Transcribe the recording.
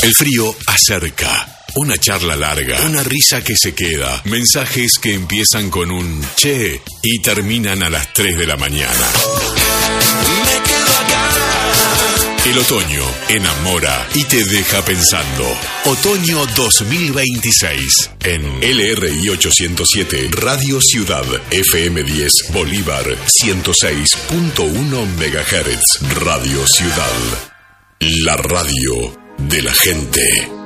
El frío acerca. Una charla larga, una risa que se queda, mensajes que empiezan con un che y terminan a las 3 de la mañana. El otoño enamora y te deja pensando. Otoño 2026 en LRI 807 Radio Ciudad FM 10 Bolívar 106.1 MHz Radio Ciudad. La radio de la gente.